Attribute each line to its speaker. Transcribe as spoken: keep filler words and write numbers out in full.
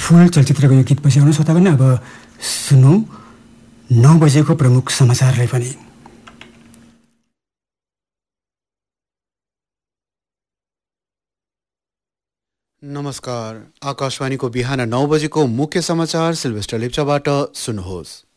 Speaker 1: फुल चलचित्रको यो गीतपछि आउनु श्रोता पनि अब सुनौ नौ बजेको प्रमुख समाचारलाई पनि।
Speaker 2: नमस्कार, आकाशवाणीको बिहान नौ बजेको मुख्य समाचार सिल्भेस्टर लेप्चाबाट सुन्नुहोस्।